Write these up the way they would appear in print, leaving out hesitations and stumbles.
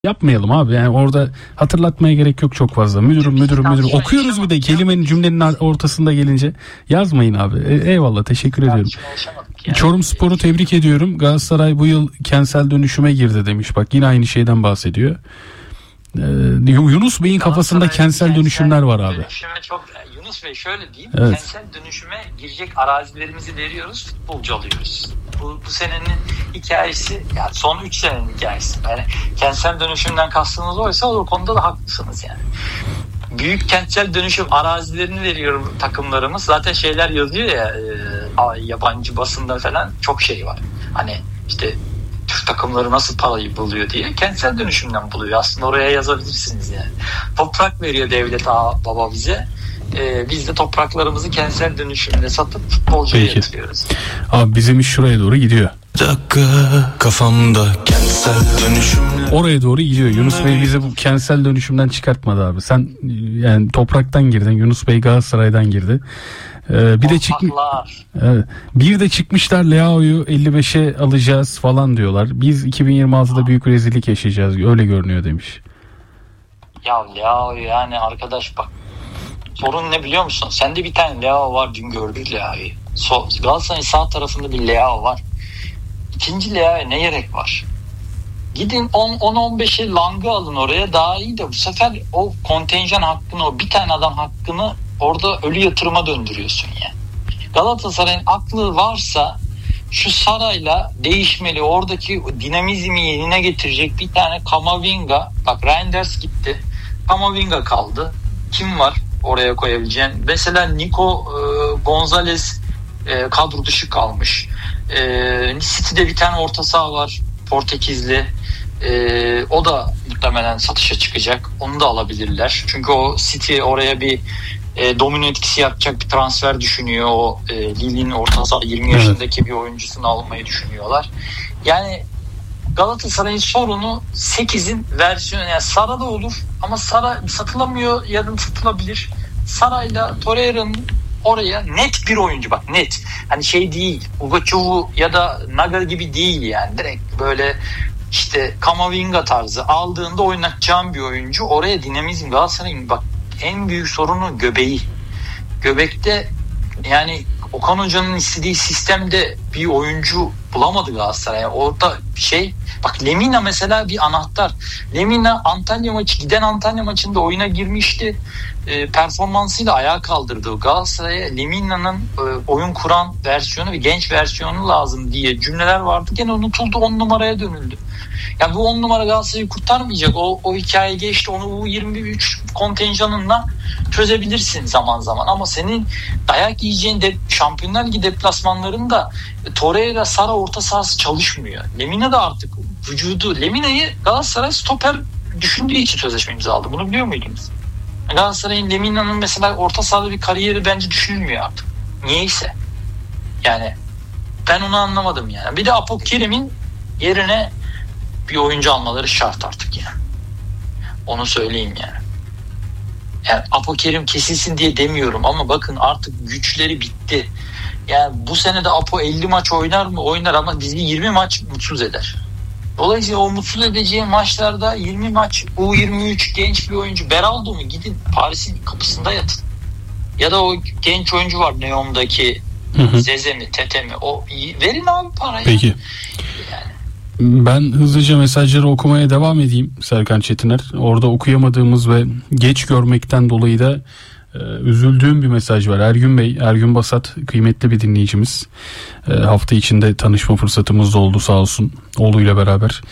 Yapmayalım abi, yani orada hatırlatmaya gerek yok çok fazla. Müdürüm okuyoruz, bir de kelimenin, cümlenin ortasında gelince yazmayın abi. Eyvallah, teşekkür ediyorum. Yani. Çorumspor'u tebrik ediyorum. Galatasaray bu yıl kentsel dönüşüme girdi demiş. Bak yine aynı şeyden bahsediyor. Yunus Bey'in kafasında kentsel dönüşümler var abi. Yunus Bey şöyle diyeyim. Evet. Kentsel dönüşüme girecek arazilerimizi veriyoruz, futbolcu alıyoruz. Bu senenin hikayesi, yani son 3 senenin hikayesi. Yani kentsel dönüşümden kastınız oysa o konuda da haklısınız yani. Büyük kentsel dönüşüm arazilerini veriyorum takımlarımız. Zaten şeyler yazıyor ya, yabancı basında falan çok şey var. Hani işte Türk takımları nasıl parayı buluyor diye kentsel dönüşümden buluyor. Aslında oraya yazabilirsiniz yani. Toprak veriyor devlet baba bize. Biz de topraklarımızı kentsel dönüşümle satıp futbolcuya yatırıyoruz. Abi bizim iş şuraya doğru gidiyor. Kafamda kentsel dönüşümler. Oraya doğru gidiyor. Yunus Bey bizi bu kentsel dönüşümden çıkartmadı abi. Sen yani topraktan girdin. Yunus Bey Galatasaray'dan girdi. Bir de çıkmışlar Leao'yu 55'e alacağız falan diyorlar. Biz 2026'da büyük rezillik yaşayacağız. Öyle görünüyor demiş. Ya Leao yani arkadaş bak. Sorun ne biliyor musun? Sende bir tane Leao var, dün gördük Leao'yu. Galatasaray'ın sağ tarafında bir Leao var. İkinci Leao'ya ne gerek var? Gidin 10-15'e Lang'ı alın oraya, daha iyi de bu sefer o kontenjan hakkını, o bir tane adam hakkını orada ölü yatırıma döndürüyorsun yani. Galatasaray'ın aklı varsa şu Saray'la değişmeli, oradaki dinamizmi yerine getirecek bir tane Kamavinga, bak Reinders gitti, Kamavinga kaldı. Kim var oraya koyabileceğin? Mesela Nico Gonzalez kadro dışı kalmış. City'de bir tane orta saha var, Portekizli. O da muhtemelen satışa çıkacak. Onu da alabilirler. Çünkü o City oraya bir domino etkisi yapacak bir transfer düşünüyor. O Lille'in orta saha 20 yaşındaki bir oyuncusunu almayı düşünüyorlar. Yani Galatasaray'ın sorunu 8'in versiyonu, yani Sara da olur ama Sara satılamıyor, yarın satılabilir. Sara'yla Torreira'nın oraya net bir oyuncu, bak net. Hani şey değil, Ugaçovu ya da Naga gibi değil yani. Direkt böyle işte Kamavinga tarzı aldığında oynatacağım bir oyuncu. Oraya dinamizm, Galatasaray'ın bak en büyük sorunu göbeği. Göbekte yani Okan Hoca'nın istediği sistemde bir oyuncu bulamadı Galatasaray. Orada şey, bak Lemina mesela bir anahtar. Lemina giden Antalya maçında oyuna girmişti. Performansıyla ayağa kaldırdı. Galatasaray'a Lemina'nın oyun kuran versiyonu ve genç versiyonu lazım diye cümleler vardı. Gene unutuldu, 10 numaraya dönüldü. Yani bu 10 numara Galatasaray'ı kurtarmayacak. O hikaye geçti. Onu U23 kontenjanınla çözebilirsin zaman zaman. Ama senin dayak yiyeceğin Şampiyonlar Ligi deplasmanlarında Torreira, Sara orta sahası çalışmıyor. Lemina da artık vücudu. Lemina'yı Galatasaray stoper düşündüğü için sözleşme imzaladı. Bunu biliyor muydunuz? Galatasaray'ın Lemina'nın mesela orta sahada bir kariyeri bence düşünülmüyor artık. Niyeyse. Yani ben onu anlamadım yani. Bir de Apokerim'in yerine bir oyuncu almaları şart artık yani. Onu söyleyeyim yani. Yani Apokerim kesilsin diye demiyorum ama bakın artık güçleri bitti. Yani bu sene de Apo 50 maç oynar mı? Oynar ama bizi 20 maç mutsuz eder. Dolayısıyla o mutsuz edeceği maçlarda 20 maç U23 genç bir oyuncu Beraldo mu, gidin Paris'in kapısında yatın. Ya da o genç oyuncu var Neom'daki Zeze mi Tete mi, o verin abi parayı. Peki. Yani. Ben hızlıca mesajları okumaya devam edeyim Serkan Çetiner. Orada okuyamadığımız ve geç görmekten dolayı da üzüldüğüm bir mesaj var. Ergün Basat kıymetli bir dinleyicimiz. Hafta içinde tanışma fırsatımız da oldu sağ olsun. Oğluyla beraber.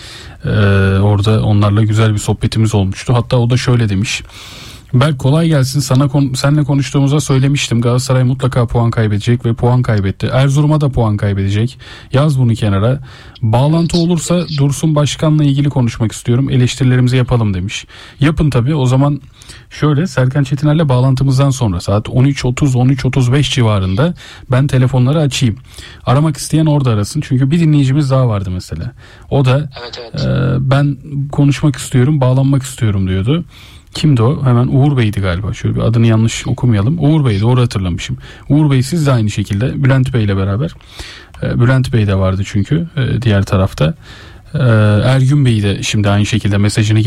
Orada onlarla güzel bir sohbetimiz olmuştu. Hatta o da şöyle demiş. Berk kolay gelsin. Seninle konuştuğumuzda söylemiştim. Galatasaray mutlaka puan kaybedecek ve puan kaybetti. Erzurum'a da puan kaybedecek. Yaz bunu kenara. Bağlantı olursa Dursun Başkan'la ilgili konuşmak istiyorum. Eleştirilerimizi yapalım demiş. Yapın tabii. O zaman şöyle, Serkan Çetiner'le bağlantımızdan sonra saat 13.30-13.35 civarında ben telefonları açayım. Aramak isteyen orada arasın. Çünkü bir dinleyicimiz daha vardı mesela. O da evet. Ben konuşmak istiyorum, bağlanmak istiyorum diyordu. Kimdi o? Hemen Uğur Bey'di galiba. Şöyle bir adını yanlış okumayalım. Uğur Bey, doğru hatırlamışım. Uğur Bey, siz de aynı şekilde Bülent Bey ile beraber. Bülent Bey de vardı çünkü diğer tarafta. Ergün Bey de şimdi aynı şekilde mesajını